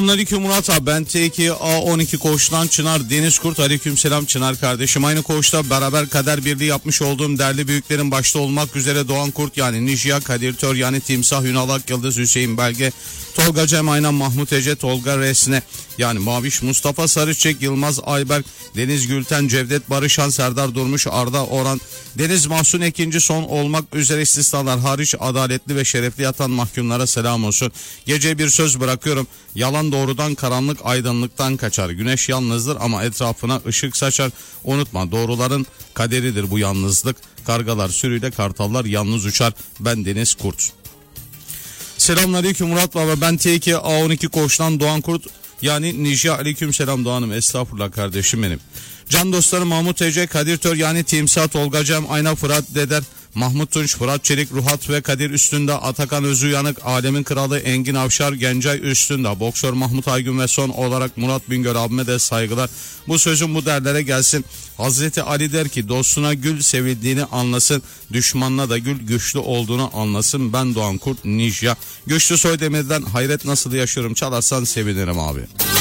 Selamünaleyküm Murat abi, ben T2A12 koğuştan Çınar Deniz Kurt. Aleykümselam Çınar kardeşim. Aynı koğuşta beraber kader birliği yapmış olduğum değerli büyüklerin başta olmak üzere Doğan Kurt yani Nijya, Kadir Tör yani Timsah, Ünal Ak Yıldız, Hüseyin Belge, Tolga Cem Aynan, Mahmut Ece, Tolga Resne yani Maviş, Mustafa Sarıçek, Yılmaz Ayberk, Deniz Gülten, Cevdet Barışan, Serdar Durmuş, Arda Orhan, Deniz Mahsun ikinci son olmak üzere istisnalar hariç adaletli ve şerefli yatan mahkumlara selam olsun. Gece bir söz bırakıyorum. Yalan doğrudan, karanlık aydınlıktan kaçar. Güneş yalnızdır ama etrafına ışık saçar. Unutma, doğruların kaderidir bu yalnızlık. Kargalar sürüyle, kartallar yalnız uçar. Ben Deniz Kurt. Selamünaleyküm Murat baba, ben T2A12 koğuştan Doğan Kurt yani Nijya. Aleykümselam Doğan'ım, estağfurullah kardeşim benim. Can dostlarım Mahmut Ece, Kadir Tör yani Timsah, Tolga Cem Ayna, Fırat Deder, Mahmut Tunç, Fırat Çelik, Ruhat ve Kadir Üstünde, Atakan Özü Yanık, Alemin Kralı Engin Avşar, Gencay Üstünde, Boksör Mahmut Aygün ve son olarak Murat Bingöl abime de saygılar. Bu sözüm bu derlere gelsin. Hazreti Ali der ki dostuna gül sevildiğini anlasın, düşmanına da gül güçlü olduğunu anlasın. Ben Doğan Kurt Nijya. Güçlü Soydemir'den Hayret Nasıl Yaşıyorum çalarsan sevinirim abi.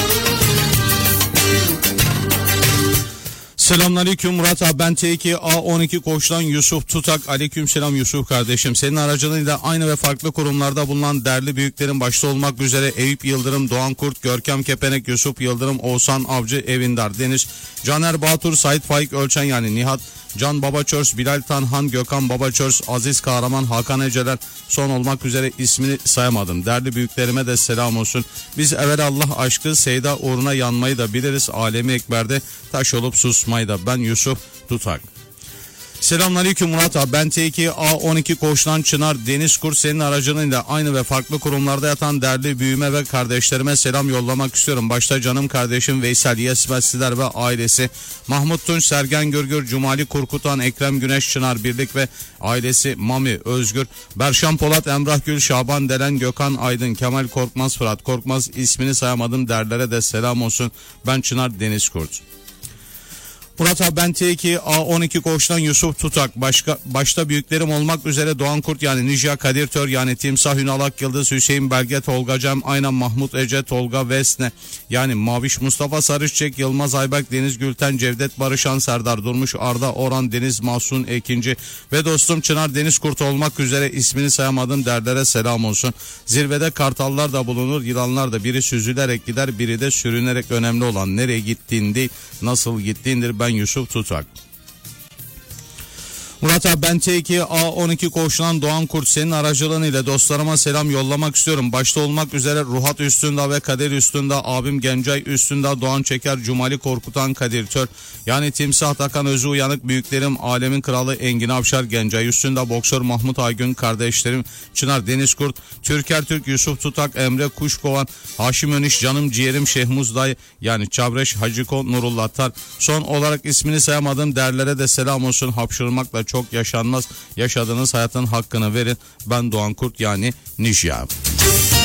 Selamünaleyküm Murat abi, ben T2A12 koğuştan Yusuf Tutak. Aleykümselam Yusuf kardeşim. Senin aracılığıyla aynı ve farklı kurumlarda bulunan değerli büyüklerin başta olmak üzere Eyüp Yıldırım, Doğan Kurt, Görkem Kepenek, Yusuf Yıldırım, Oğuzhan Avcı, Evindar Deniz, Caner Batur, Sait Faik Ölçen yani Nihat, Can Babaçörs, Bilal Tanhan, Gökhan Babaçörs, Aziz Kahraman, Hakan Eceler son olmak üzere ismini sayamadım. Değerli büyüklerime de selam olsun. Biz evvelallah aşkı Seyda uğruna yanmayı da biliriz. Alemi Ekber'de taş olup susmayı da. Ben Yusuf Tutak. Selamünaleyküm Murat abi, ben T2A12 koğuştan Çınar Deniz Kurt. Senin aracılığıyla aynı ve farklı kurumlarda yatan değerli büyüme ve kardeşlerime selam yollamak istiyorum. Başta canım kardeşim Veysel Yesmezliler ve ailesi, Mahmut Tunç, Sergen Gürgür, Cumali Kurkutan, Ekrem Güneş, Çınar Birlik ve ailesi, Mami Özgür, Berşan Polat, Emrah Gül, Şaban Delen, Gökhan Aydın, Kemal Korkmaz, Fırat Korkmaz, ismini sayamadım derlere de selam olsun. Ben Çınar Deniz Kurt. Murat abi, ben T2A12 koğuştan Yusuf Tutak. Başta büyüklerim olmak üzere Doğan Kurt yani Nijya, Kadir Tör yani Timsah, Ünal Ak Yıldız, Hüseyin Belge, Tolga Cem Aynan, Mahmut Ece, Tolga Vesne yani Maviş, Mustafa Sarıçek, Yılmaz Ayberk, Deniz Gülten, Cevdet Barışan, Serdar Durmuş, Arda Orhan, Deniz Mahsun ikinci ve dostum Çınar Deniz Kurt olmak üzere ismini sayamadım derlere selam olsun. Zirvede kartallar da bulunur, yılanlar da, biri süzülerek gider, biri de sürünerek. Önemli olan nereye gittiğin değil, nasıl gittiğindir. Ben Yusuf Tutak. Murat abi, ben T2A12 koğuştan Doğan Kurt. Senin aracılığıyla dostlarıma selam yollamak istiyorum. Başta olmak üzere Ruhat Üstünde ve Kadir Üstünde, abim Gencay Üstünde, Doğan Çeker, Cumali Korkutan, Kadir Tör yani Timsah, Takan Özü Uyanık, büyüklerim Alemin Kralı Engin Avşar, Gencay Üstünde, Boksör Mahmut Aygün, kardeşlerim Çınar Deniz Kurt, Türker Türk, Yusuf Tutak, Emre Kuşkovan, Haşim Öniş, canım ciğerim Şehmuz Dayı yani Çavreş, Hacıko, Nurullah Tar. Son olarak ismini sayamadım derlere de selam olsun. Hapşırmakla çok yaşanmaz. Yaşadığınız hayatın hakkını verin. Ben Doğan Kurt yani Nijya.